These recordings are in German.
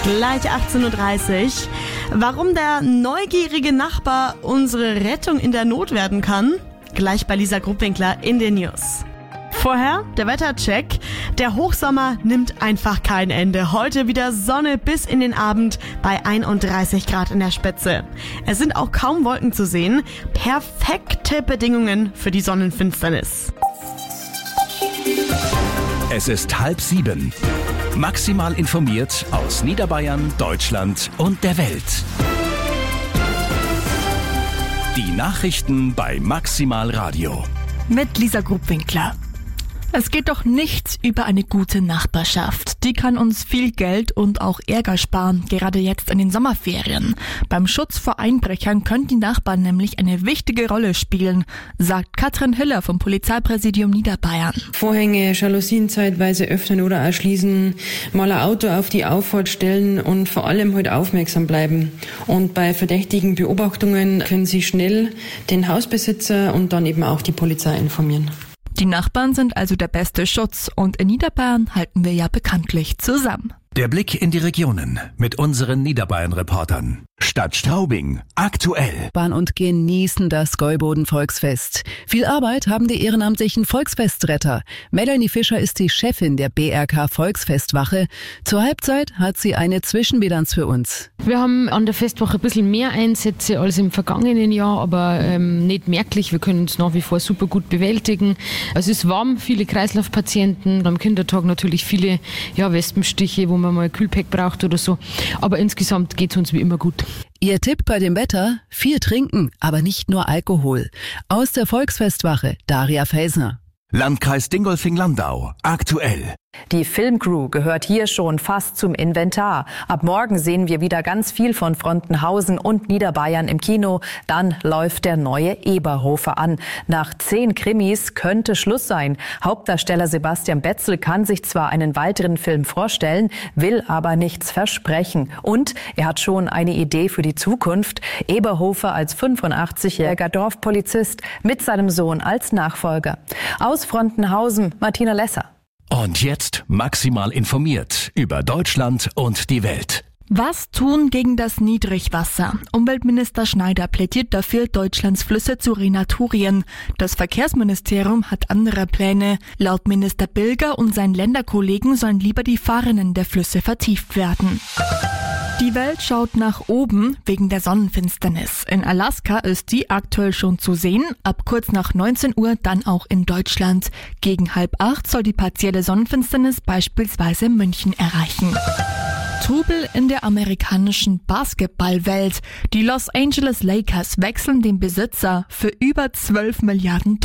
Gleich 18.30 Uhr. Warum der neugierige Nachbar unsere Rettung in der Not werden kann? Gleich bei Lisa Gruppwinkler in den News. Vorher der Wettercheck. Der Hochsommer nimmt einfach kein Ende. Heute wieder Sonne bis in den Abend bei 31 Grad in der Spitze. Es sind auch kaum Wolken zu sehen. Perfekte Bedingungen für die Sonnenfinsternis. Es ist 6:30. Maximal informiert aus Niederbayern, Deutschland und der Welt. Die Nachrichten bei Maximal Radio. Mit Lisa Gruppwinkler. Es geht doch nichts über eine gute Nachbarschaft. Die kann uns viel Geld und auch Ärger sparen, gerade jetzt in den Sommerferien. Beim Schutz vor Einbrechern können die Nachbarn nämlich eine wichtige Rolle spielen, sagt Katrin Hiller vom Polizeipräsidium Niederbayern. Vorhänge, Jalousien zeitweise öffnen oder erschließen, mal ein Auto auf die Auffahrt stellen und vor allem halt aufmerksam bleiben. Und bei verdächtigen Beobachtungen können Sie schnell den Hausbesitzer und dann eben auch die Polizei informieren. Die Nachbarn sind also der beste Schutz und in Niederbayern halten wir ja bekanntlich zusammen. Der Blick in die Regionen mit unseren Niederbayern-Reportern. Stadt Straubing, aktuell. Bahn und genießen das Gäuboden-Volksfest. Viel Arbeit haben die ehrenamtlichen Volksfestretter. Melanie Fischer ist die Chefin der BRK Volksfestwache. Zur Halbzeit hat sie eine Zwischenbilanz für uns. Wir haben an der Festwoche ein bisschen mehr Einsätze als im vergangenen Jahr, aber nicht merklich. Wir können es nach wie vor super gut bewältigen. Es ist warm, viele Kreislaufpatienten. Am Kindertag natürlich viele Wespenstiche, wo man mal Kühlpack braucht oder so. Aber insgesamt geht es uns wie immer gut. Ihr Tipp bei dem Wetter? Viel trinken, aber nicht nur Alkohol. Aus der Volksfestwache, Daria Felsner. Landkreis Dingolfing-Landau, aktuell. Die Filmcrew gehört hier schon fast zum Inventar. Ab morgen sehen wir wieder ganz viel von Frontenhausen und Niederbayern im Kino. Dann läuft der neue Eberhofer an. Nach 10 Krimis könnte Schluss sein. Hauptdarsteller Sebastian Betzel kann sich zwar einen weiteren Film vorstellen, will aber nichts versprechen. Und er hat schon eine Idee für die Zukunft. Eberhofer als 85-jähriger Dorfpolizist mit seinem Sohn als Nachfolger. Aus Frontenhausen, Martina Lesser. Und jetzt maximal informiert über Deutschland und die Welt. Was tun gegen das Niedrigwasser? Umweltminister Schneider plädiert dafür, Deutschlands Flüsse zu renaturieren. Das Verkehrsministerium hat andere Pläne. Laut Minister Bilger und seinen Länderkollegen sollen lieber die Fahrinnen der Flüsse vertieft werden. Die Welt schaut nach oben wegen der Sonnenfinsternis. In Alaska ist die aktuell schon zu sehen, ab kurz nach 19 Uhr dann auch in Deutschland. Gegen 7:30 soll die partielle Sonnenfinsternis beispielsweise München erreichen. Trubel in der amerikanischen Basketballwelt. Die Los Angeles Lakers wechseln den Besitzer für über $12 Milliarden.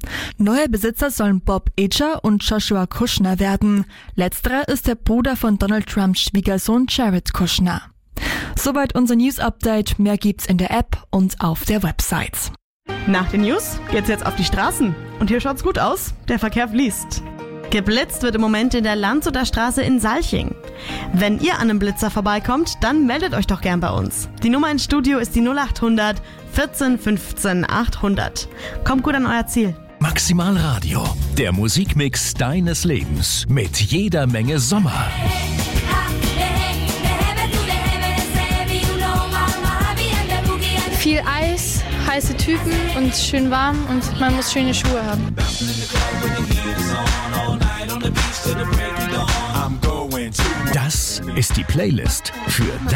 Neue Besitzer sollen Bob Iger und Joshua Kushner werden. Letzterer ist der Bruder von Donald Trumps Schwiegersohn Jared Kushner. Soweit unser News-Update. Mehr gibt's in der App und auf der Website. Nach den News geht's jetzt auf die Straßen. Und hier schaut's gut aus. Der Verkehr fließt. Geblitzt wird im Moment in der Landshuter Straße in Salching. Wenn ihr an einem Blitzer vorbeikommt, dann meldet euch doch gern bei uns. Die Nummer ins Studio ist die 0800 14 15 800. Kommt gut an euer Ziel. Maximal Radio, der Musikmix deines Lebens mit jeder Menge Sommer. Viel Eis, heiße Typen und schön warm und man muss schöne Schuhe haben. Das ist die Playlist für